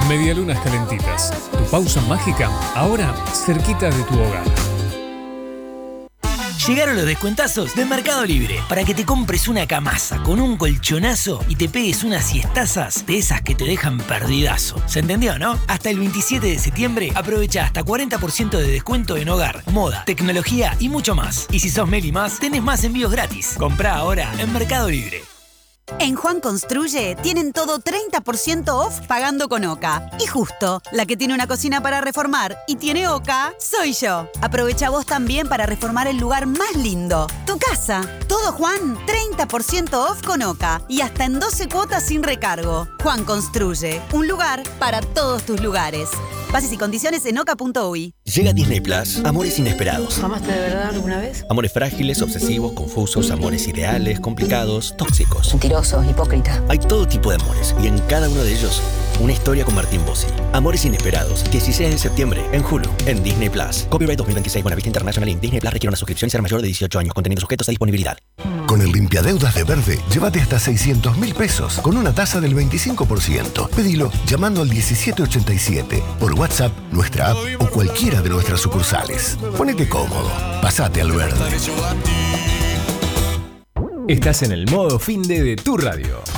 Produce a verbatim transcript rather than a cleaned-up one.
Medialunas calentitas. Tu pausa mágica, ahora cerquita de tu hogar. Llegaron los descuentazos de Mercado Libre para que te compres una camasa con un colchonazo y te pegues unas siestazas de esas que te dejan perdidazo. ¿Se entendió, no? Hasta el veintisiete de septiembre aprovecha hasta cuarenta por ciento de descuento en hogar, moda, tecnología y mucho más. Y si sos Meli Más, tenés más envíos gratis. Comprá ahora en Mercado Libre. En Juan Construye tienen todo treinta por ciento off pagando con Oca. Y justo, la que tiene una cocina para reformar y tiene Oca, soy yo. Aprovecha vos también para reformar el lugar más lindo, tu casa. Todo Juan, treinta por ciento off con Oca y hasta en doce cuotas sin recargo. Juan Construye, un lugar para todos tus lugares. Bases y condiciones en oca punto uy. Llega Disney Plus, amores inesperados. ¿Amaste de verdad alguna vez? Amores frágiles, obsesivos, confusos, amores ideales, complicados, tóxicos. Mentirosos, hipócrita. Hay todo tipo de amores y en cada uno de ellos una historia con Martín Bossi. Amores inesperados, dieciséis de septiembre en Hulu, en Disney Plus. Copyright dos mil veintiséis, Buenavista International Incorporated. Disney Plus requiere una suscripción y ser mayor de dieciocho años. Contenidos sujetos a disponibilidad. Con el limpiadeudas de Verde, llévate hasta seiscientos mil pesos con una tasa del veinticinco por ciento. Pedilo llamando al diecisiete ochenta y siete, por WhatsApp, nuestra app o cualquiera de nuestras sucursales. Ponete cómodo, pasate al Verde. Estás en el modo finde de tu radio.